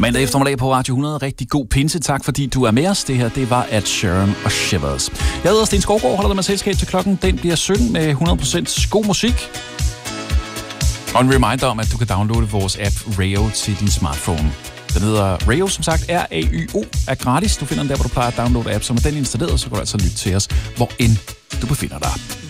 Mandag eftermiddag på Radio 100. Rigtig god pinse. Tak fordi du er med os. Det her, det var Ed Sheeran og Shivers. Jeg hedder Sten Skovgaard, holder dig med selskab til klokken. Den bliver 17 med 100% god musik. Og en reminder om, at du kan downloade vores app Rayo til din smartphone. Den hedder Rayo, som sagt, R-A-Y-O, er gratis. Du finder den der, hvor du plejer at downloade apps, og med den installeret, så kan du altså lytte til os, hvor end du befinder dig.